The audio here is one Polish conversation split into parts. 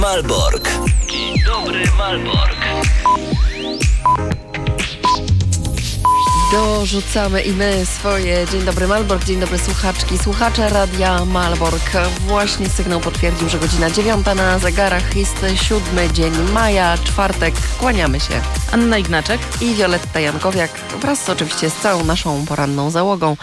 Malbork. Dzień dobry, Malbork. Dorzucamy i my swoje. Dzień dobry Malbork, dzień dobry słuchaczki, słuchacze Radia Malbork. Właśnie sygnał potwierdził, że godzina 9 na zegarach. Jest 7 dzień maja, czwartek. Kłaniamy się. Anna Ignaczek I Wioletta Jankowiak wraz oczywiście z całą naszą poranną załogą.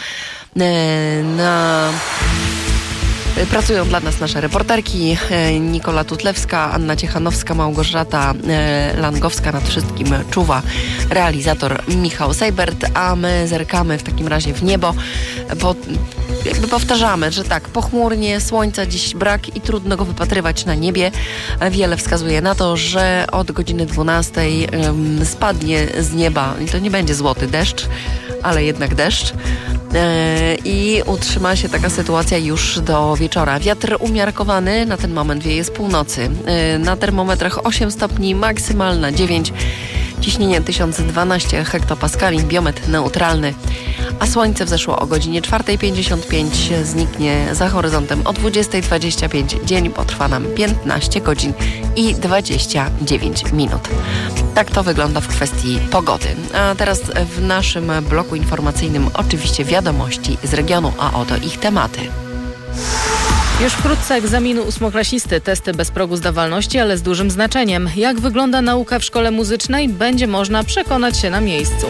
Pracują dla nas nasze reporterki Nikola Tutlewska, Anna Ciechanowska, Małgorzata Langowska, nad wszystkim czuwa realizator Michał Sejbert, a my zerkamy w takim razie w niebo, bo jakby powtarzamy, że tak, pochmurnie, słońca dziś brak i trudno go wypatrywać na niebie. Wiele wskazuje na to, że od godziny 12 spadnie z nieba, i to nie będzie złoty deszcz, ale jednak deszcz. I utrzyma się taka sytuacja już do wieczora. Wiatr umiarkowany na ten moment wieje z północy. Na termometrach 8 stopni, maksymalna 9. Ciśnienie 1012 hektopaskali, biometr neutralny. A słońce wzeszło o godzinie 4:55, zniknie za horyzontem o 20:25. Dzień potrwa nam 15 godzin i 29 minut. Tak to wygląda w kwestii pogody. A teraz w naszym bloku informacyjnym oczywiście wiadomości z regionu, a oto ich tematy. Już wkrótce egzaminu ósmoklasisty, testy bez progu zdawalności, ale z dużym znaczeniem. Jak wygląda nauka w szkole muzycznej, będzie można przekonać się na miejscu.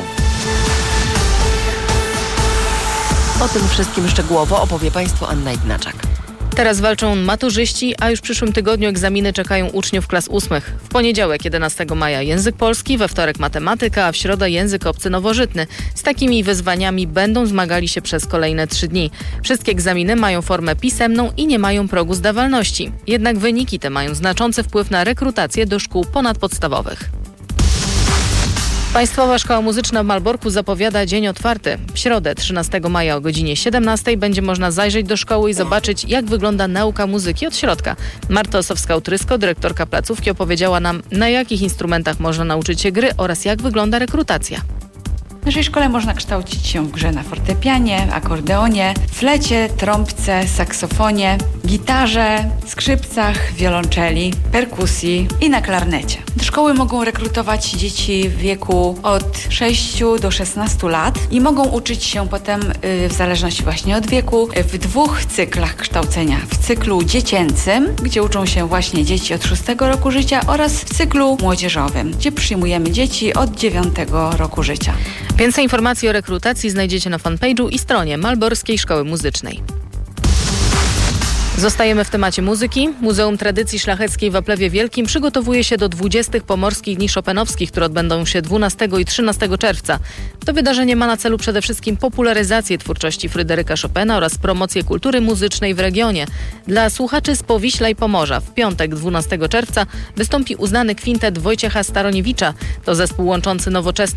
O tym wszystkim szczegółowo opowie Państwu Anna Ignaczak. Teraz walczą maturzyści, a już w przyszłym tygodniu egzaminy czekają uczniów klas 8. W poniedziałek 11 maja język polski, we wtorek matematyka, a w środę język obcy nowożytny. Z takimi wyzwaniami będą zmagali się przez kolejne 3 dni. Wszystkie egzaminy mają formę pisemną i nie mają progu zdawalności. Jednak wyniki te mają znaczący wpływ na rekrutację do szkół ponadpodstawowych. Państwowa Szkoła Muzyczna w Malborku zapowiada dzień otwarty. W środę 13 maja o godzinie 17 będzie można zajrzeć do szkoły i zobaczyć, jak wygląda nauka muzyki od środka. Marta Osowska-Utrysko, dyrektorka placówki, opowiedziała nam, na jakich instrumentach można nauczyć się gry oraz jak wygląda rekrutacja. W naszej szkole można kształcić się w grze na fortepianie, akordeonie, flecie, trąbce, saksofonie, gitarze, skrzypcach, wiolonczeli, perkusji i na klarnecie. Do szkoły mogą rekrutować dzieci w wieku od 6 do 16 lat i mogą uczyć się potem, w zależności właśnie od wieku, w 2 cyklach kształcenia. W cyklu dziecięcym, gdzie uczą się właśnie dzieci od 6 roku życia, oraz w cyklu młodzieżowym, gdzie przyjmujemy dzieci od 9 roku życia. Więcej informacji o rekrutacji znajdziecie na fanpage'u i stronie Malborskiej Szkoły Muzycznej. Zostajemy w temacie muzyki. Muzeum Tradycji Szlacheckiej w Aplewie Wielkim przygotowuje się do 20. Pomorskich Dni Chopinowskich, które odbędą się 12 i 13 czerwca. To wydarzenie ma na celu przede wszystkim popularyzację twórczości Fryderyka Chopina oraz promocję kultury muzycznej w regionie. Dla słuchaczy z Powiśla i Pomorza w piątek 12 czerwca wystąpi uznany kwintet Wojciecha Staroniewicza. To zespół łączący nowoczesne